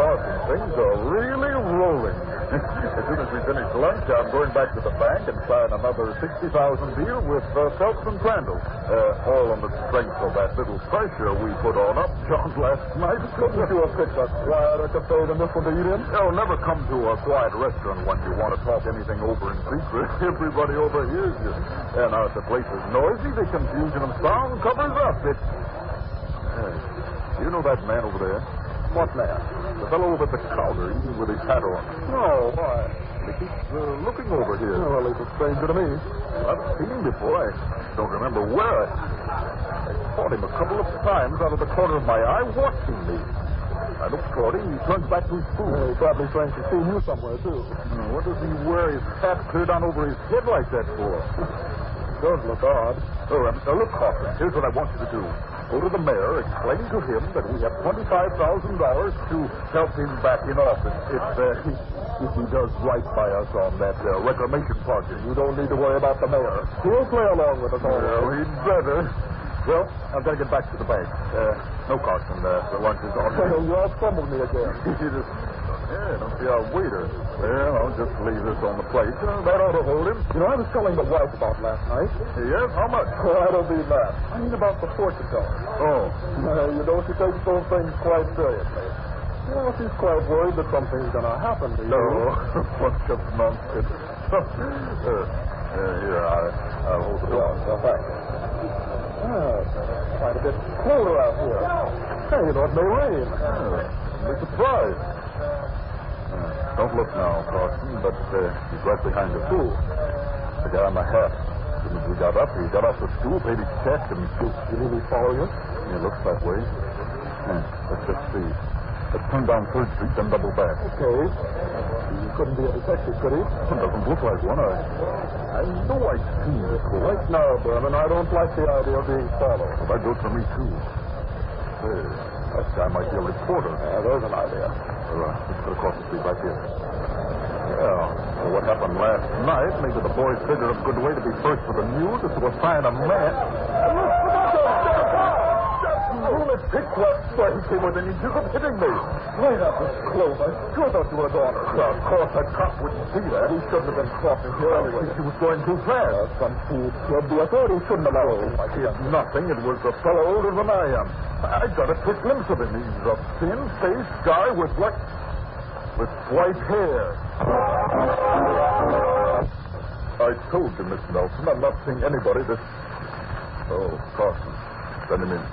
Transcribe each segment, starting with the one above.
Carson, things are really rolling. As soon as we finish lunch, I'm going back to the bank and sign another $60,000 deal with Phelps and Crandall. All on the strength of that little pressure we put on Upjohn last night. Couldn't you have picked a quieter cafe than this one to eat in? Oh, never come to a quiet restaurant when you want to talk anything over in secret. Everybody overhears you. And if the place is noisy, the confusion of sound covers up. You know that man over there? What man? The fellow over at the counter, eating with his hat on. No, why? He keeps looking over here. Oh, well, he's a stranger to me. I've seen him before. I don't remember where. I caught him a couple of times out of the corner of my eye watching me. I looked toward him. He turns back to his food. He probably thinks he's seen you somewhere, too. What does he wear his hat clear down over his head like that for? Does look odd. Oh, now look, Carson, here's what I want you to do. Go to the mayor, explain to him that we have $25,000 to help him back in office if he does right by us on that reclamation project. You don't need to worry about the mayor. He'll play along with us all. Well, he'd better. Well, I've got to get back to the bank. No, Carson, the lunch is on. You all stumbled me again. Don't see our waiter. Well, I'll just leave this on the plate. That ought to hold him. You know, I was telling the wife about last night. Yes? How much? Oh, I don't mean that. I mean about the fortune teller. Oh. You know, she takes those things quite seriously. You know, she's quite worried that something's going to happen to you. No, bunch of nonsense. Here, I'll hold the door. Thanks. Quite a bit colder out here. Hey, you know, it may rain. I'm surprised. Don't look now, Carson, but he's right behind the stool. The guy on the hat. As soon as we got up, he got off the stool, paid his check, and You mean he's following us? He looks that way. Let's just see. Let's turn down 3rd Street, then double back. Okay. He couldn't be a detective, could he? Doesn't look like one. I know I've seen him before. Right now, Berman, I don't like the idea of being followed. Well, that goes for me, too. Hey, that guy might be a reporter. There's an idea. Let's go across the street right here. Well, what happened last night, maybe the boys figured a good way to be first for the news is to assign a man. Why, he came within inches of hitting me. Right up his clothes. I sure thought you were a daughter. Well, of course, that cop wouldn't see that. He shouldn't have been crossing here anyway. He was going too fast. Some fool killed the authority. Shouldn't have allowed him. I see nothing. It was a fellow older than I am. I got a quick glimpse of him. He's a thin-faced guy with white hair. I told you, Miss Nelson, I'm not seeing anybody this... Oh, Carson. Send him in.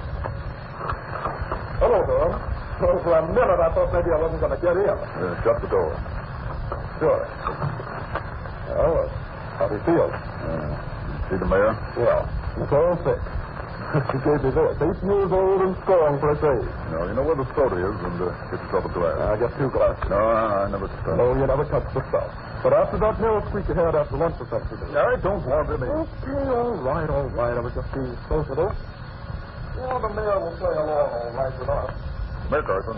Hello, Bill. So for a minute, I thought maybe I wasn't going to get in. Shut the door. Sure. Well, how do you feel? See the mayor? Yeah. He's all sick. He gave me this. 8 years old and strong for his age. No, you know where the soda is, and get yourself a glass. I get 2 glasses. No, I never touch. No, you never touch the stuff. But after that milk squeak you had after lunch this afternoon. I don't want any. Okay, all right. I was just being sociable. Yeah, the mayor will play along all right with us. Mayor Carson.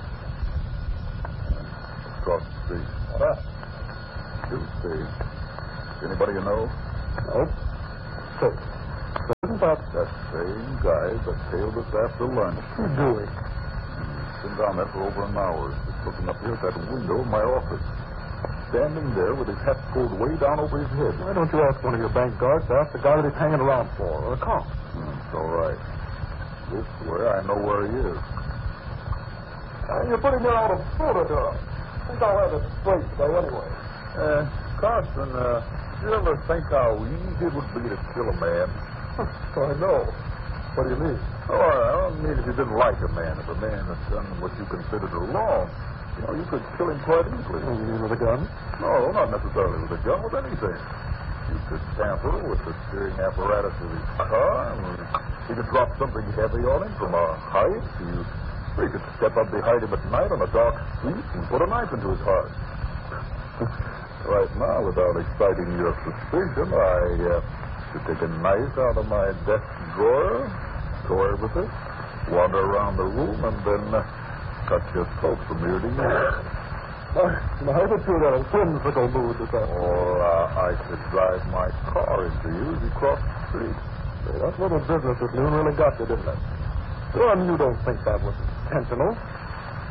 Across the street. What that? You see. Anybody you know? Nope. So, isn't that same guy that tailed us after lunch? What's he doing? He's been down there for over an hour. Just looking up here at that window of my office. Standing there with his hat pulled way down over his head. Why don't you ask one of your bank guards to ask the guy that he's hanging around for, or a cop? It's all right. This way, I know where he is. You're putting me out of order, Durham. I think I'll have it straight today anyway. Carson, you ever think how easy it would be to kill a man? I know. What do you mean? Oh, I don't mean if you didn't like a man. If a man has done what you considered wrong, you could kill him quite easily. You mean with a gun? No, not necessarily with a gun, with anything. You could tamper with the steering apparatus of his car, and he could drop something heavy on him from a height. You could step up behind him at night on a dark street and put a knife into his heart. Right now, without exciting your suspicion, I should take a knife out of my desk drawer, toy with it, wander around the room, and then cut your throat from ear to ear. Now, I bet you're in a whimsical mood this afternoon. Or I could drive my car into you as you cross the street. Say, that little business with noon really got you, didn't it? Well, you don't think that was intentional.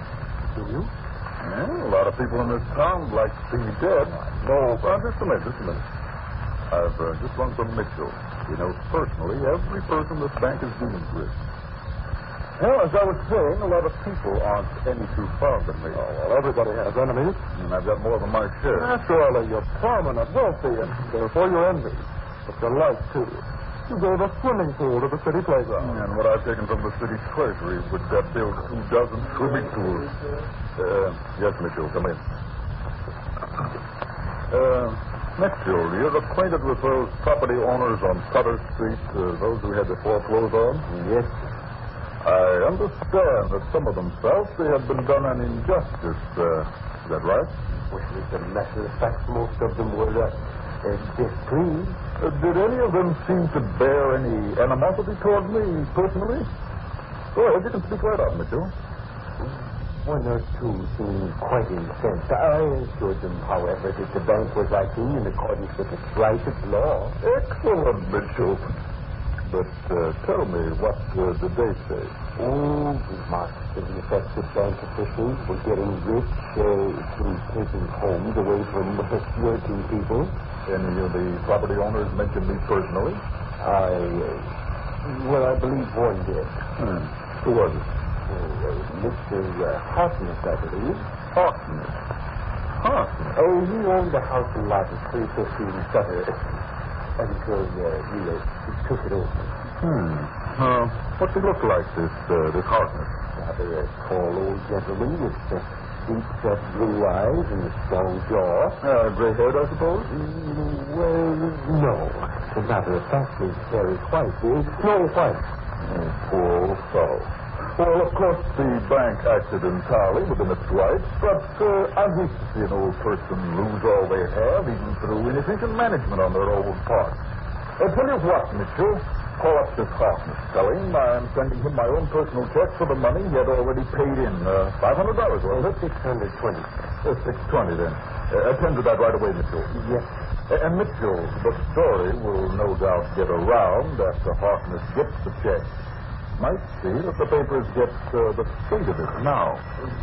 do you? Yeah, a lot of people in this town would like to see me dead. No, just a minute. I've just run from Mitchell. He knows personally every person this bank is dealing with. Well, as I was saying, a lot of people aren't any too fond of me. Oh, well, everybody has enemies. And I've got more than my share. Naturally, you're prominent, wealthy, and therefore you're envied. But you're liked, too. You gave a swimming pool to the city playground. And what I've taken from the city treasury would build 2 dozen swimming pools. Yes, Mitchell, come in. Mitchell, you're acquainted with those property owners on Sutter Street, those who had the foreclosed on? Yes. I understand that some of them felt they had been done an injustice. Is that right? Well, as a matter of fact, most of them were displeased. Did any of them seem to bear any animosity toward me personally? Go ahead, you can speak right out, Mitchell. One or two seemed quite incensed. I assured them, however, that the bank was acting in accordance with its right of law. Excellent, Mitchell. But tell me, what did they say? Oh, remarks to the effect that bank officials were getting rich through taking homes away from working people. Any of the property owners mentioned me personally? I believe one did. Who was it? Mr. Harkness, I believe. Harkness? Harkness? Oh, he owned the house and lot at 315 Sutter until he took it over. What's he look like, this Harkness? Rather a tall old gentleman with deep set blue eyes and a strong jaw. Gray-haired, I suppose? Well, no. As a matter of fact, his hair is white. It's snow white. Poor fellow. Well, of course, the bank acted entirely within its rights, but I hate to see an old person lose all they have, even through inefficient management on their own part. I'll tell you what, Mitchell. Call up this Harkness, tell him I'm sending him my own personal check for the money he had already paid in. $500, wasn't it? $620. $620, then. Attend to that right away, Mitchell. Yes. And Mitchell, the story will no doubt get around after Harkness gets the check. Might see that the papers get the state of it now.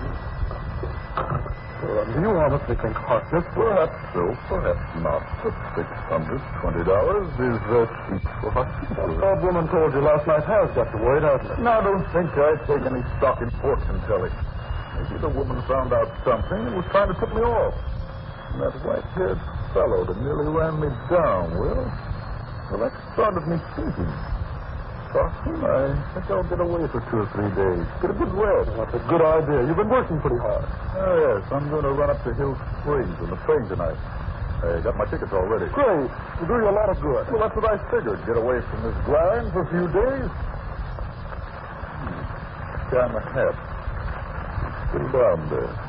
Do you honestly think Harkness? Perhaps so, perhaps not. But $620 is cheap for Harkness. That woman told you last night has got the word, hasn't it? Now, don't think I take any stock in fortune telling. Maybe the woman found out something and was trying to tip me off. And that white-haired fellow that nearly ran me down, well, that started me thinking. Carson, I think I'll get away for 2 or 3 days. Get a good rest. That's a good idea. You've been working pretty hard. Oh, yes. I'm going to run up to Hill Springs on the train tonight. I got my tickets already. Great. It'll do you a lot of good. Well, that's what I figured. Get away from this grind for a few days. Tie my hat. Still down there.